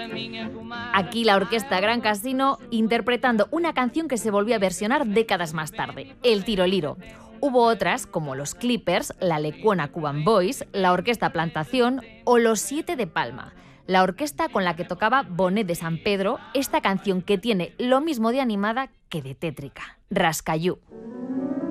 Aquí la orquesta Gran Casino interpretando una canción que se volvió a versionar décadas más tarde, El Tiroliro. Hubo otras, como los Clippers, la Lecuona Cuban Boys, la Orquesta Plantación o los Siete de Palma, la orquesta con la que tocaba Bonet de San Pedro, esta canción que tiene lo mismo de animada que de tétrica, Rascayú.